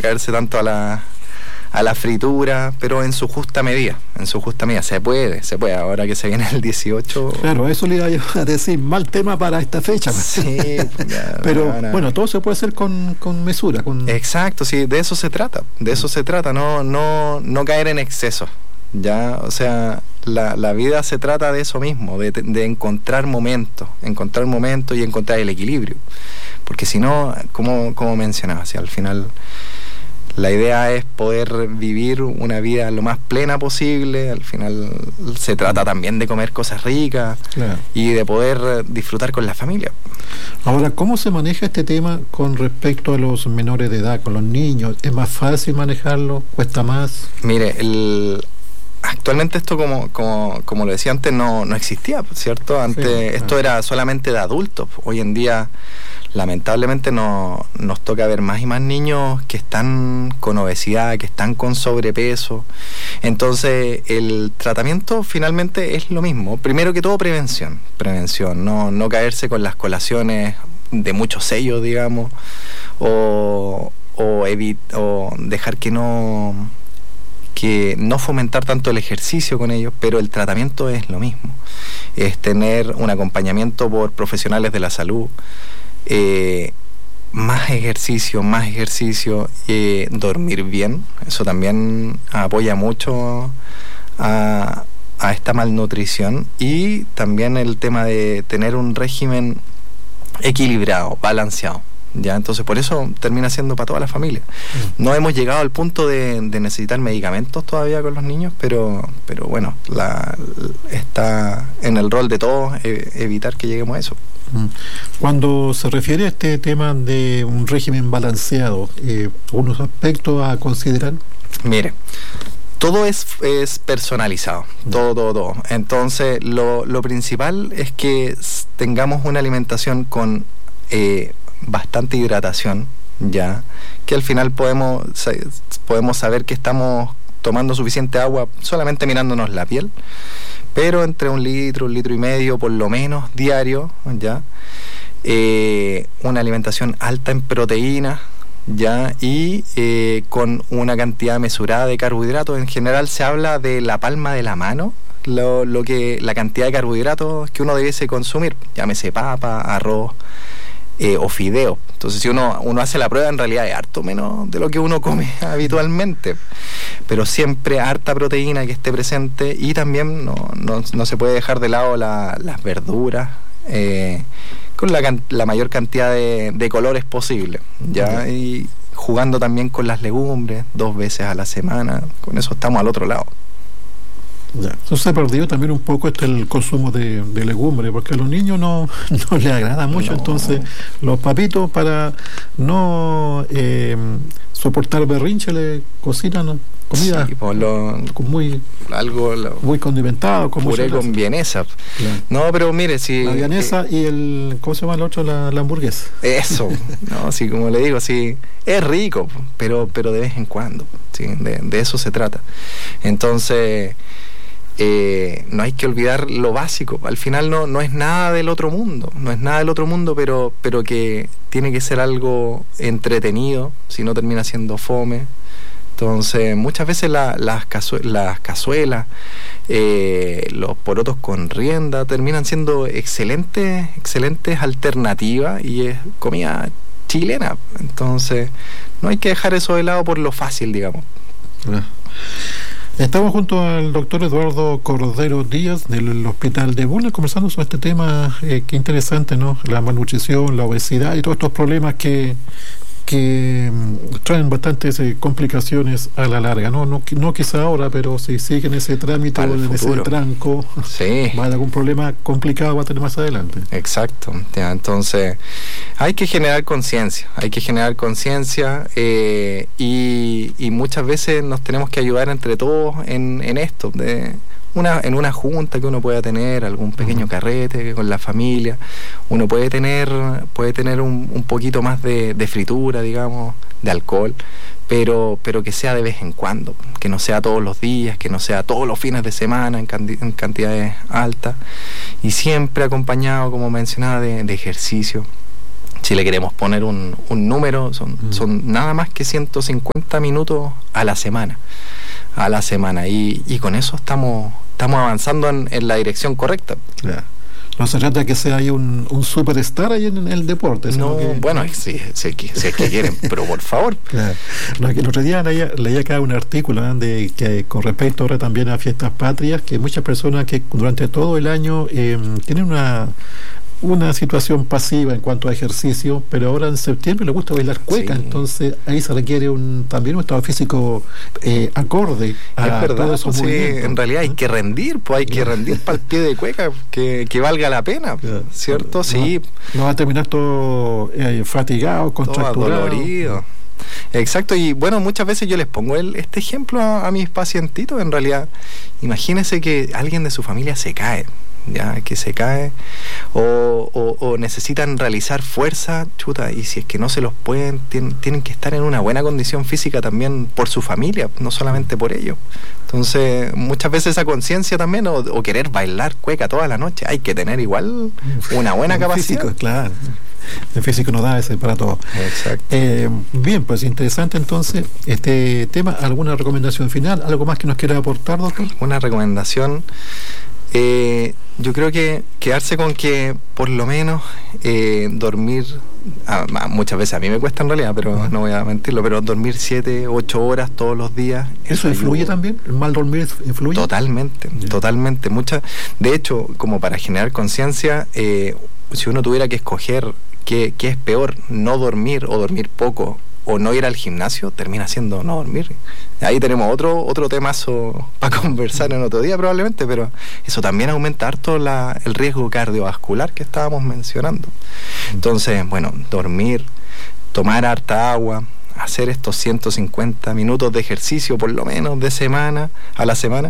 caerse tanto a la fritura, pero en su justa medida, se puede, ahora que se viene el 18. Claro, eso le iba a decir, mal tema para esta fecha. Sí, pero bueno, todo se puede hacer con mesura. Exacto, sí, de eso se trata, no caer en exceso, ya, o sea, la vida se trata de eso mismo, de encontrar momentos y encontrar el equilibrio, porque si no, como mencionaba, si al final la idea es poder vivir una vida lo más plena posible. Al final se trata también de comer cosas ricas, claro, y de poder disfrutar con la familia. Ahora, ¿cómo se maneja este tema con respecto a los menores de edad, con los niños? ¿Es más fácil manejarlo? ¿Cuesta más? Mire, actualmente esto, como lo decía antes, no existía, ¿cierto? Antes esto era solamente de adultos. Hoy en día, lamentablemente, nos toca ver más y más niños que están con obesidad, que están con sobrepeso. Entonces, el tratamiento finalmente es lo mismo. Primero que todo, prevención, no caerse con las colaciones de muchos sellos, digamos, o dejar que no fomentar tanto el ejercicio con ellos, pero el tratamiento es lo mismo. Es tener un acompañamiento por profesionales de la salud, más ejercicio, dormir bien. Eso también apoya mucho a esta malnutrición, y también el tema de tener un régimen equilibrado, balanceado. Ya, entonces por eso termina siendo para toda la familia. No hemos llegado al punto de necesitar medicamentos todavía con los niños, pero bueno, está en el rol de todos evitar que lleguemos a eso. Cuando se refiere a este tema de un régimen balanceado, ¿unos aspectos a considerar? Mire, todo es personalizado, todo. Entonces lo principal es que tengamos una alimentación con bastante hidratación, ya, que al final podemos saber que estamos tomando suficiente agua solamente mirándonos la piel, pero entre 1 litro, 1,5 litros por lo menos diario, ya, una alimentación alta en proteínas, ya, y con una cantidad mesurada de carbohidratos. En general se habla de la palma de la mano, la cantidad de carbohidratos que uno debiese consumir, llámese papa, arroz, o fideo. Entonces, si uno hace la prueba, en realidad es harto menos de lo que uno come habitualmente, pero siempre harta proteína que esté presente, y también no se puede dejar de lado las verduras, con la mayor cantidad de colores posible, ya, y jugando también con las legumbres 2 veces a la semana. Con eso estamos al otro lado. Ya. Entonces se perdió también un poco el consumo de legumbres, porque a los niños no les agrada mucho. Entonces los papitos, para no soportar berrinche, le cocinan comida, sí, muy condimentado, con puré con vienesa. Claro. No, pero mire, si la vienesa y ¿cómo se llama el otro? La hamburguesa. Eso, no, sí, como le digo, sí, es rico, pero de vez en cuando, sí, de eso se trata. Entonces, no hay que olvidar lo básico. Al final no es nada del otro mundo, pero que tiene que ser algo entretenido, si no termina siendo fome. Entonces, muchas veces las cazuelas, los porotos con rienda terminan siendo excelentes alternativas, y es comida chilena. Entonces, no hay que dejar eso de lado por lo fácil, digamos. Estamos junto al doctor Eduardo Cordero Díaz del Hospital de Bulnes, conversando sobre este tema. Qué interesante, ¿no? La malnutrición, la obesidad y todos estos problemas que traen bastantes complicaciones a la larga, no quizá ahora, pero si siguen ese trámite, en ese tranco, sí, va a haber algún problema complicado, va a tener más adelante. Exacto. Ya, entonces hay que generar conciencia, y muchas veces nos tenemos que ayudar entre todos en esto, en una junta que uno pueda tener, algún pequeño carrete con la familia. Uno puede tener un poquito más de fritura, digamos, de alcohol, pero que sea de vez en cuando, que no sea todos los días, que no sea todos los fines de semana en cantidades altas, y siempre acompañado, como mencionaba, de ejercicio. Si le queremos poner un número, son nada más que 150 minutos a la semana. Y con eso estamos avanzando en la dirección correcta. Yeah. No se trata de que sea ahí un superstar ahí en el deporte. No, bueno, si es que quieren, pero por favor. Claro. No, el otro día leía acá un artículo que con respecto ahora también a fiestas patrias, que muchas personas que durante todo el año tienen una situación pasiva en cuanto a ejercicio, pero ahora en septiembre le gusta bailar cueca, entonces ahí se requiere también un estado físico acorde a todos esos movimientos. En realidad hay que rendir, hay que rendir para el pie de cueca, que valga la pena, ¿cierto? Sí. No va a terminar todo fatigado, contracturado. Todo dolorido. Exacto, y bueno, muchas veces yo les pongo este ejemplo a mis pacientitos. En realidad, imagínense que alguien de su familia se cae, o necesitan realizar fuerza, y si es que no se los pueden, tienen que estar en una buena condición física también por su familia, no solamente por ellos. Entonces, muchas veces esa conciencia también, o querer bailar cueca toda la noche, hay que tener igual una buena capacidad. Físico, claro. El físico no da ese para todo. Exacto. Bien, pues interesante entonces este tema. ¿Alguna recomendación final? ¿Algo más que nos quiera aportar, doctor? Una recomendación. Yo creo que quedarse con que por lo menos dormir, muchas veces a mí me cuesta en realidad, pero no voy a mentirlo, pero dormir 7, 8 horas todos los días. ¿Eso influye también? ¿El mal dormir influye? Totalmente. De hecho, como para generar conciencia, si uno tuviera que escoger qué es peor, no dormir o dormir poco, o no ir al gimnasio, termina siendo no dormir. Ahí tenemos otro temazo para conversar en otro día probablemente, pero eso también aumenta harto el riesgo cardiovascular que estábamos mencionando. Entonces, bueno, dormir, tomar harta agua, hacer estos 150 minutos de ejercicio por lo menos a la semana,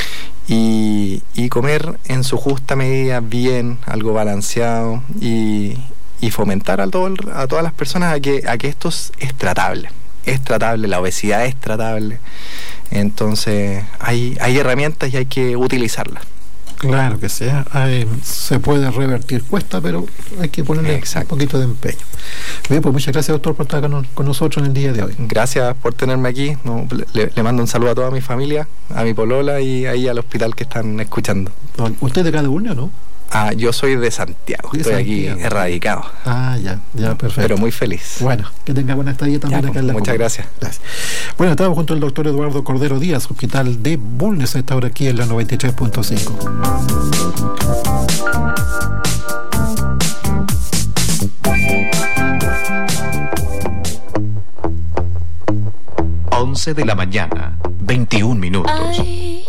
y comer en su justa medida bien, algo balanceado, y fomentar a todas las personas a que esto es tratable, la obesidad es tratable. Entonces hay herramientas y hay que utilizarlas. Claro que sea, se puede revertir, cuesta, pero hay que ponerle un poquito de empeño. Bien, pues muchas gracias, doctor, por estar con nosotros en el día de hoy. Gracias por tenerme aquí. Le mando un saludo a toda mi familia, a mi polola y ahí al hospital que están escuchando. ¿Usted de Calbuña, no? Yo soy de Santiago, estoy aquí erradicado. Ya, perfecto. Pero muy feliz. Bueno, que tenga buena estadía también acá en la muchas gracias. Bueno, estamos junto al doctor Eduardo Cordero Díaz, hospital de Bulnes, está ahora aquí en la 93.5. 11 de la mañana, 21 minutos.